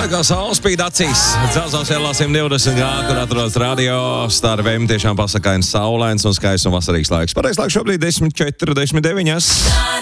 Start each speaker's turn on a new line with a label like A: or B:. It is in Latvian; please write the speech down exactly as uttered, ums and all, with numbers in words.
A: kā saule spīd acīs. Celsās ielā simt divdesmit grādi, kur atrodas radio. Star F M tiešām pasakains saulains un skaists un vasarīgs laiks. Pareiz laiks šobrīd desmit četrdesmit deviņi.